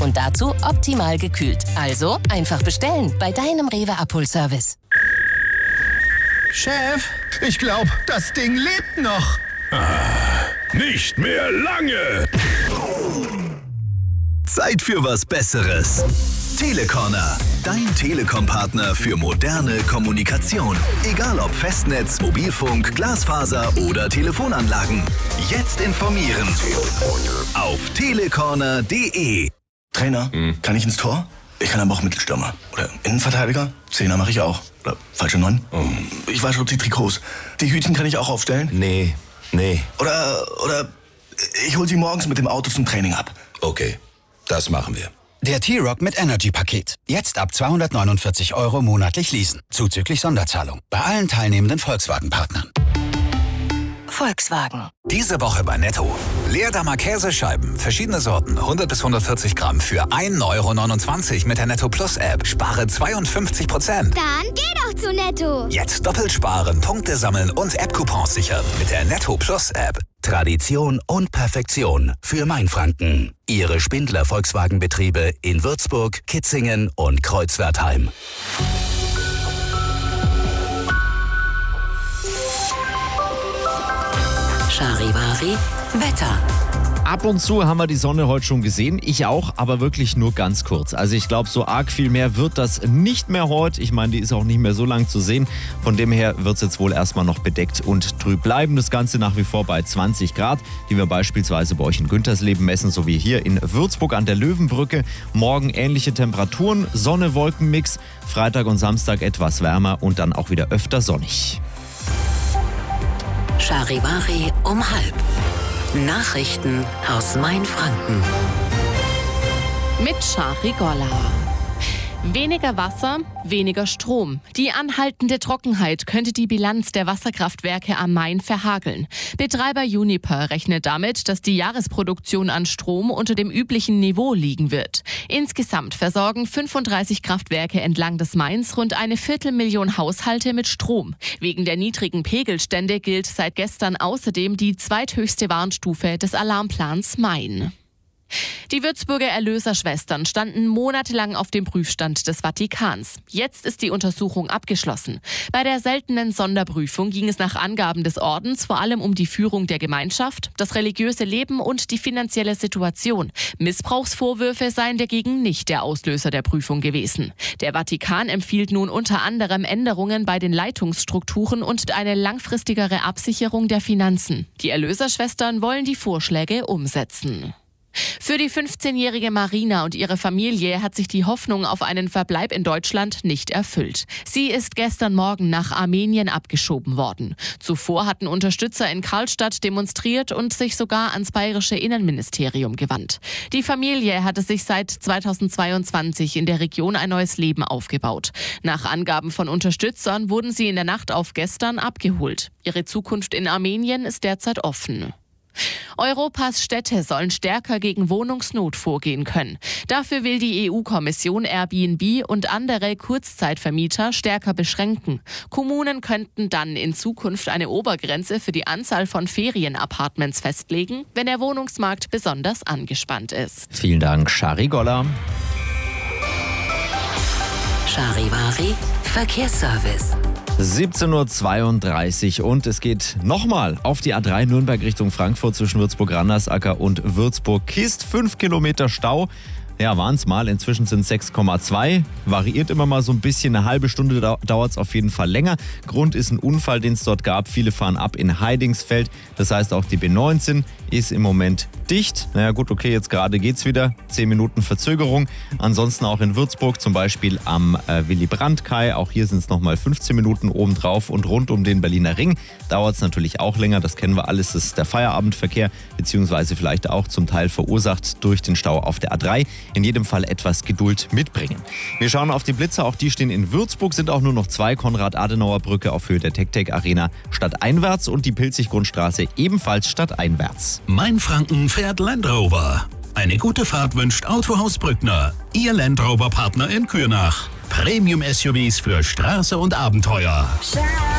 Und dazu optimal gekühlt. Also einfach bestellen bei deinem Rewe Abholservice. Chef, ich glaube, das Ding lebt noch. Nicht mehr lange. Zeit für was Besseres. Telecorner, dein Telekom-Partner für moderne Kommunikation. Egal ob Festnetz, Mobilfunk, Glasfaser oder Telefonanlagen. Jetzt informieren auf telecorner.de. Trainer, kann ich ins Tor? Ich kann aber auch Mittelstürmer. Oder Innenverteidiger? Zehner mache ich auch. Oder falsche 9? Ich wasche die Trikots. Die Hütchen kann ich auch aufstellen? Nee. Oder ich hole sie morgens mit dem Auto zum Training ab. Okay, das machen wir. Der T-Rock mit Energy-Paket. Jetzt ab 249 € monatlich leasen. Zuzüglich Sonderzahlung. Bei allen teilnehmenden Volkswagen-Partnern. Volkswagen. Diese Woche bei Netto. Leerdammer Käsescheiben, verschiedene Sorten, 100 bis 140 Gramm für 1,29 € mit der Netto Plus App. Spare 52%. Dann geh doch zu Netto. Jetzt doppelt sparen, Punkte sammeln und App-Coupons sichern mit der Netto Plus App. Tradition und Perfektion für Mainfranken. Ihre Spindler Volkswagen-Betriebe in Würzburg, Kitzingen und Kreuzwertheim. Charivari Wetter. Ab und zu haben wir die Sonne heute schon gesehen. Ich auch, aber wirklich nur ganz kurz. Also ich glaube, so arg viel mehr wird das nicht mehr heute. Ich meine, die ist auch nicht mehr so lang zu sehen. Von dem her wird es jetzt wohl erstmal noch bedeckt und trüb bleiben. Das Ganze nach wie vor bei 20 Grad, die wir beispielsweise bei euch in Güntersleben messen, sowie hier in Würzburg an der Löwenbrücke. Morgen ähnliche Temperaturen, Sonne-Wolken-Mix. Freitag und Samstag etwas wärmer und dann auch wieder öfter sonnig. Charivari um 12:30. Nachrichten aus Mainfranken. Mit Shari Golla. Weniger Wasser, weniger Strom. Die anhaltende Trockenheit könnte die Bilanz der Wasserkraftwerke am Main verhageln. Betreiber Uniper rechnet damit, dass die Jahresproduktion an Strom unter dem üblichen Niveau liegen wird. Insgesamt versorgen 35 Kraftwerke entlang des Mains rund 250.000 Haushalte mit Strom. Wegen der niedrigen Pegelstände gilt seit gestern außerdem die zweithöchste Warnstufe des Alarmplans Main. Die Würzburger Erlöserschwestern standen monatelang auf dem Prüfstand des Vatikans. Jetzt ist die Untersuchung abgeschlossen. Bei der seltenen Sonderprüfung ging es nach Angaben des Ordens vor allem um die Führung der Gemeinschaft, das religiöse Leben und die finanzielle Situation. Missbrauchsvorwürfe seien dagegen nicht der Auslöser der Prüfung gewesen. Der Vatikan empfiehlt nun unter anderem Änderungen bei den Leitungsstrukturen und eine langfristigere Absicherung der Finanzen. Die Erlöserschwestern wollen die Vorschläge umsetzen. Für die 15-jährige Marina und ihre Familie hat sich die Hoffnung auf einen Verbleib in Deutschland nicht erfüllt. Sie ist gestern Morgen nach Armenien abgeschoben worden. Zuvor hatten Unterstützer in Karlstadt demonstriert und sich sogar ans bayerische Innenministerium gewandt. Die Familie hatte sich seit 2022 in der Region ein neues Leben aufgebaut. Nach Angaben von Unterstützern wurden sie in der Nacht auf gestern abgeholt. Ihre Zukunft in Armenien ist derzeit offen. Europas Städte sollen stärker gegen Wohnungsnot vorgehen können. Dafür will die EU-Kommission Airbnb und andere Kurzzeitvermieter stärker beschränken. Kommunen könnten dann in Zukunft eine Obergrenze für die Anzahl von Ferienapartments festlegen, wenn der Wohnungsmarkt besonders angespannt ist. Vielen Dank, Shari Golla. Charivari Verkehrsservice. 17:32 Uhr und es geht nochmal auf die A3 Nürnberg Richtung Frankfurt zwischen Würzburg-Randersacker und Würzburg-Kist. 5 Kilometer Stau. Ja, waren es mal. Inzwischen sind es 6,2. Variiert immer mal so ein bisschen. Eine halbe Stunde dauert es auf jeden Fall länger. Grund ist ein Unfall, den es dort gab. Viele fahren ab in Heidingsfeld. Das heißt, auch die B19 ist im Moment dicht. Naja gut, okay, jetzt gerade geht's wieder. 10 Minuten Verzögerung. Ansonsten auch in Würzburg, zum Beispiel am Willy-Brandt-Kai. Auch hier sind es nochmal 15 Minuten obendrauf. Und rund um den Berliner Ring dauert es natürlich auch länger. Das kennen wir alles. Das ist der Feierabendverkehr, beziehungsweise vielleicht auch zum Teil verursacht durch den Stau auf der A3. In jedem Fall etwas Geduld mitbringen. Wir schauen auf die Blitzer, auch die stehen in Würzburg, sind auch nur noch 2. Konrad-Adenauer-Brücke auf Höhe der Tec-Tec-Arena stadteinwärts und die Pilzig-Grundstraße ebenfalls stadteinwärts. Mainfranken fährt Land Rover. Eine gute Fahrt wünscht Autohaus Brückner. Ihr Land Rover-Partner in Kürnach. Premium-SUVs für Straße und Abenteuer.